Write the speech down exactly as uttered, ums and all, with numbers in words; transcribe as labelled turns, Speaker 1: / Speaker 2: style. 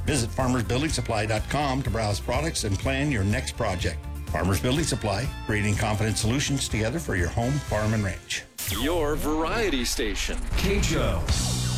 Speaker 1: Visit farmers building supply dot com to browse products and plan your next project. Farmers Building Supply, creating confident solutions together for your home, farm, and ranch.
Speaker 2: Your variety station.
Speaker 3: K J O.